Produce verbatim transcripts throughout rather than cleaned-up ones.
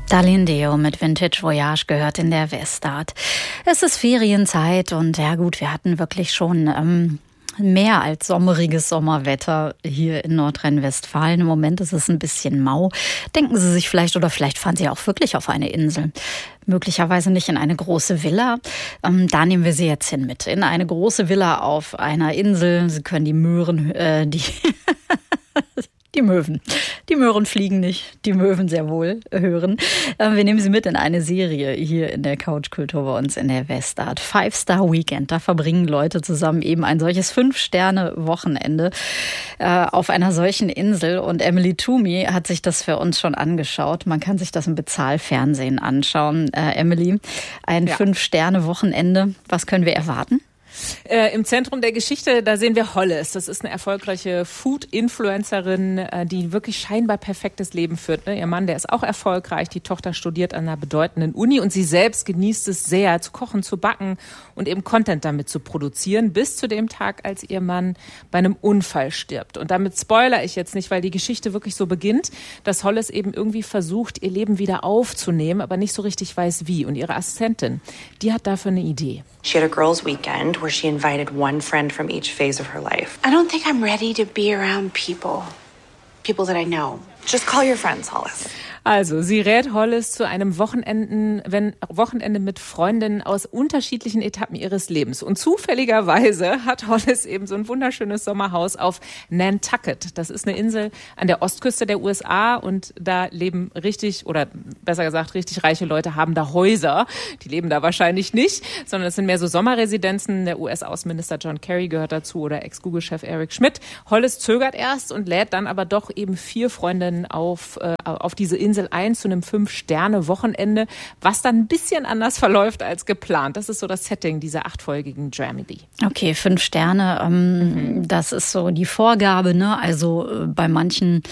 Darlene Deo mit Vintage Voyage gehört in der Westart. Es ist Ferienzeit und ja gut, wir hatten wirklich schon ähm, mehr als sommeriges Sommerwetter hier in Nordrhein-Westfalen. Im Moment ist es ein bisschen mau. Denken Sie sich vielleicht, oder vielleicht fahren Sie auch wirklich auf eine Insel. Möglicherweise nicht in eine große Villa. Ähm, da nehmen wir Sie jetzt hin mit. In eine große Villa auf einer Insel. Sie können die Möhren, äh, die... Die Möwen. Die Möhren fliegen nicht, die Möwen sehr wohl hören. Wir nehmen Sie mit in eine Serie hier in der Couchkultur bei uns in der Westart. Five Star Weekend. Da verbringen Leute zusammen eben ein solches Fünf-Sterne-Wochenende äh, auf einer solchen Insel. Und Emily Toomey hat sich das für uns schon angeschaut. Man kann sich das im Bezahlfernsehen anschauen. Äh, Emily, ein ja. Fünf-Sterne-Wochenende. Was können wir erwarten? Äh, Im Zentrum der Geschichte, da sehen wir Hollis. Das ist eine erfolgreiche Food-Influencerin, äh, die wirklich scheinbar perfektes Leben führt. Ne? Ihr Mann, der ist auch erfolgreich. Die Tochter studiert an einer bedeutenden Uni und sie selbst genießt es sehr, zu kochen, zu backen und eben Content damit zu produzieren, bis zu dem Tag, als ihr Mann bei einem Unfall stirbt. Und damit spoilere ich jetzt nicht, weil die Geschichte wirklich so beginnt, dass Hollis eben irgendwie versucht, ihr Leben wieder aufzunehmen, aber nicht so richtig weiß wie. Und ihre Assistentin, die hat dafür eine Idee. She had a girls' weekend where she invited one friend from each phase of her life. I don't think I'm ready to be around people. People that I know. Just call your friends, Hollis. Also, sie rät Hollis zu einem Wochenenden, wenn, Wochenende mit Freundinnen aus unterschiedlichen Etappen ihres Lebens. Und zufälligerweise hat Hollis eben so ein wunderschönes Sommerhaus auf Nantucket. Das ist eine Insel an der Ostküste der U S A und da leben richtig, oder besser gesagt, richtig reiche Leute haben da Häuser. Die leben da wahrscheinlich nicht, sondern es sind mehr so Sommerresidenzen. Der U S-Außenminister John Kerry gehört dazu oder Ex-Google-Chef Eric Schmidt. Hollis zögert erst und lädt dann aber doch eben vier Freundinnen auf, äh, auf diese Insel ein zu einem Fünf-Sterne-Wochenende, was dann ein bisschen anders verläuft als geplant. Das ist so das Setting dieser achtfolgigen Dramedy. Okay, fünf Sterne, ähm, mhm. das ist so die Vorgabe, ne? Also äh, bei manchen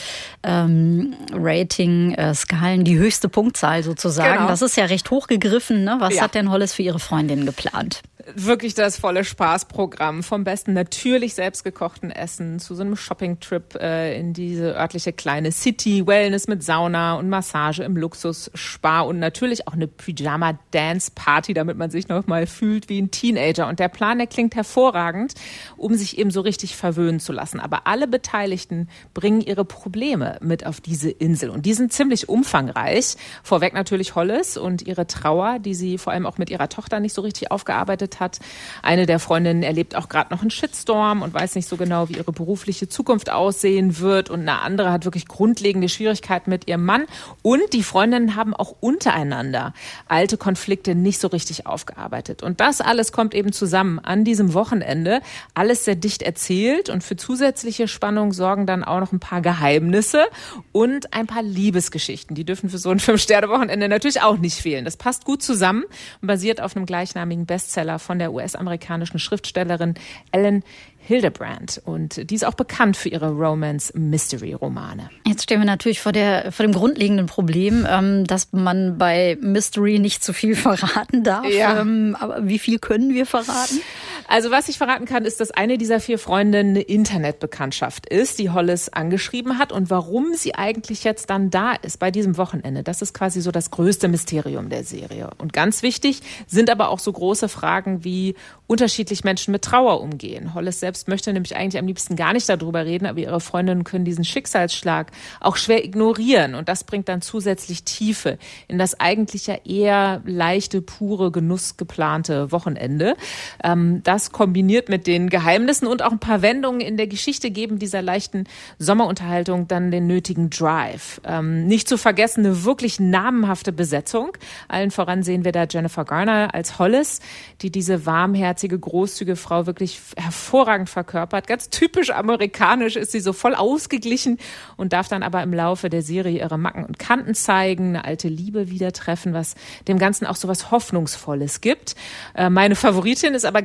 ähm, Rating-Skalen die höchste Punktzahl sozusagen. Genau. Das ist ja recht hochgegriffen, ne? Was ja. hat denn Hollis für ihre Freundin geplant? Wirklich das volle Spaßprogramm. Vom besten natürlich selbstgekochten Essen zu so einem Shoppingtrip äh, in diese örtliche kleine City, Wellness mit Sauna und Massage im Luxus-Spa und natürlich auch eine Pyjama-Dance-Party, damit man sich noch mal fühlt wie ein Teenager. Und der Plan, der klingt hervorragend, um sich eben so richtig verwöhnen zu lassen. Aber alle Beteiligten bringen ihre Probleme mit auf diese Insel und die sind ziemlich umfangreich. Vorweg natürlich Hollis und ihre Trauer, die sie vor allem auch mit ihrer Tochter nicht so richtig aufgearbeitet hat. Eine der Freundinnen erlebt auch gerade noch einen Shitstorm und weiß nicht so genau, wie ihre berufliche Zukunft aussehen wird. Und eine andere hat wirklich grundlegende Schwierigkeiten mit ihrem Mann. Und die Freundinnen haben auch untereinander alte Konflikte nicht so richtig aufgearbeitet. Und das alles kommt eben zusammen an diesem Wochenende. Alles sehr dicht erzählt und für zusätzliche Spannung sorgen dann auch noch ein paar Geheimnisse und ein paar Liebesgeschichten. Die dürfen für so ein Fünf-Sterne-Wochenende natürlich auch nicht fehlen. Das passt gut zusammen und basiert auf einem gleichnamigen Bestseller von der U S-amerikanischen Schriftstellerin Ellen Hildebrand. Und die ist auch bekannt für ihre Romance-Mystery-Romane. Jetzt stehen wir natürlich vor, der, vor dem grundlegenden Problem, ähm, dass man bei Mystery nicht zu viel verraten darf. Ja. Ähm, aber wie viel können wir verraten? Also was ich verraten kann, ist, dass eine dieser vier Freundinnen eine Internetbekanntschaft ist, die Hollis angeschrieben hat. Und warum sie eigentlich jetzt dann da ist bei diesem Wochenende, das ist quasi so das größte Mysterium der Serie. Und ganz wichtig sind aber auch so große Fragen, wie unterschiedlich Menschen mit Trauer umgehen. Hollis selbst möchte nämlich eigentlich am liebsten gar nicht darüber reden, aber ihre Freundinnen können diesen Schicksalsschlag auch schwer ignorieren. Und das bringt dann zusätzlich Tiefe in das eigentlich ja eher leichte, pure, genussgeplante Wochenende. Ähm, das kombiniert mit den Geheimnissen und auch ein paar Wendungen in der Geschichte geben dieser leichten Sommerunterhaltung dann den nötigen Drive. Ähm, nicht zu vergessen, eine wirklich namenhafte Besetzung. Allen voran sehen wir da Jennifer Garner als Hollis, die diese warmherzige, großzügige Frau wirklich hervorragend verkörpert. Ganz typisch amerikanisch ist sie so voll ausgeglichen und darf dann aber im Laufe der Serie ihre Macken und Kanten zeigen, eine alte Liebe wieder treffen, was dem Ganzen auch so was Hoffnungsvolles gibt. Äh, meine Favoritin ist aber ganz klar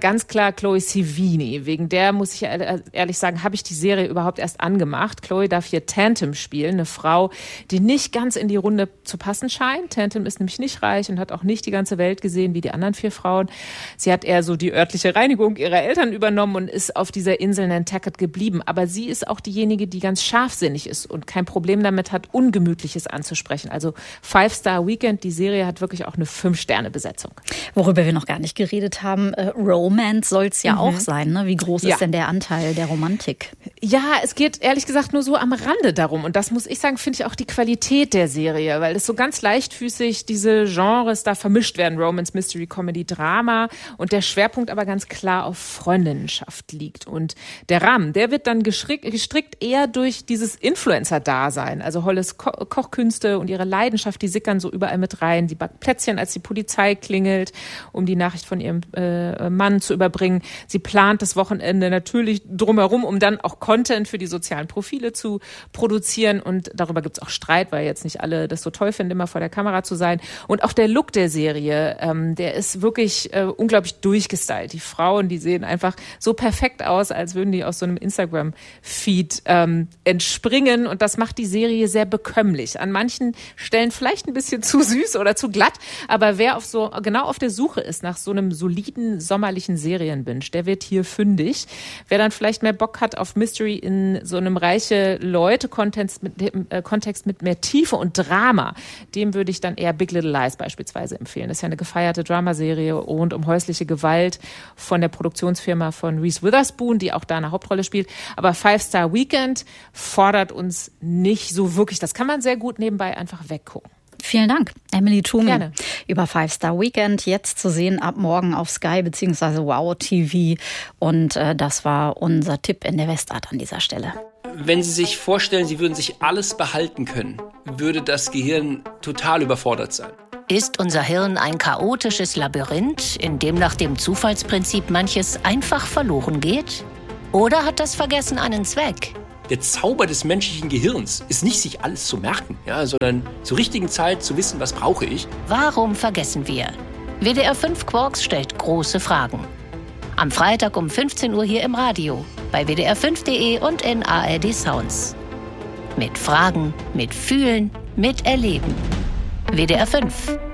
Angela Chloe Sevigny. Wegen der, muss ich ehrlich sagen, habe ich die Serie überhaupt erst angemacht. Chloe darf hier Tatum spielen, eine Frau, die nicht ganz in die Runde zu passen scheint. Tatum ist nämlich nicht reich und hat auch nicht die ganze Welt gesehen wie die anderen vier Frauen. Sie hat eher so die örtliche Reinigung ihrer Eltern übernommen und ist auf dieser Insel Nantucket geblieben. Aber sie ist auch diejenige, die ganz scharfsinnig ist und kein Problem damit hat, Ungemütliches anzusprechen. Also Five Star Weekend, die Serie hat wirklich auch eine Fünf-Sterne-Besetzung. Worüber wir noch gar nicht geredet haben, äh, Romance soll es ja mhm. auch sein. Ne? Wie groß ja. ist denn der Anteil der Romantik? Ja, es geht ehrlich gesagt nur so am Rande darum. Und das muss ich sagen, finde ich auch die Qualität der Serie, weil es so ganz leichtfüßig diese Genres da vermischt werden. Romance, Mystery, Comedy, Drama. Und der Schwerpunkt aber ganz klar auf Freundinnenschaft liegt. Und der Rahmen, der wird dann gestrickt, gestrickt eher durch dieses Influencer-Dasein. Also Holles Ko- Kochkünste und ihre Leidenschaft, die sickern so überall mit rein. Sie backt Plätzchen, als die Polizei klingelt, um die Nachricht von ihrem äh, Mann zu überbringen. Sie plant das Wochenende natürlich drumherum, um dann auch Content für die sozialen Profile zu produzieren. Und darüber gibt es auch Streit, weil jetzt nicht alle das so toll finden, immer vor der Kamera zu sein. Und auch der Look der Serie, ähm, der ist wirklich äh, unglaublich durchgestylt. Die Frauen, die sehen einfach so perfekt aus, als würden die aus so einem Instagram-Feed ähm, entspringen. Und das macht die Serie sehr bekömmlich. An manchen Stellen vielleicht ein bisschen zu süß oder zu glatt, aber wer auf so genau auf der Suche ist nach so einem soliden sommerlichen Serienbinge, der wird hier fündig. Wer dann vielleicht mehr Bock hat auf Mystery in so einem reiche Leute-Kontext mit, äh, Kontext mit mehr Tiefe und Drama, dem würde ich dann eher Big Little Lies beispielsweise empfehlen. Das ist ja eine gefeierte Dramaserie rund um häusliche Gewalt von der Produktionsfirma von Reese Witherspoon, die auch da eine Hauptrolle spielt. Aber Five Star Weekend fordert uns nicht so wirklich. Das kann man sehr gut nebenbei einfach weggucken. Vielen Dank, Emily Toomey. Gerne. Über Five Star Weekend, jetzt zu sehen ab morgen auf Sky bzw. Wow T V. Und äh, das war unser Tipp in der Westart an dieser Stelle. Wenn Sie sich vorstellen, Sie würden sich alles behalten können, würde das Gehirn total überfordert sein. Ist unser Hirn ein chaotisches Labyrinth, in dem nach dem Zufallsprinzip manches einfach verloren geht? Oder hat das Vergessen einen Zweck? Der Zauber des menschlichen Gehirns ist nicht, sich alles zu merken, ja, sondern zur richtigen Zeit zu wissen, was brauche ich. Warum vergessen wir? W D R fünf Quarks stellt große Fragen. Am Freitag um fünfzehn Uhr hier im Radio, bei W D R fünf Punkt de und in A R D Sounds. Mit Fragen, mit Fühlen, mit Erleben. W D R fünf.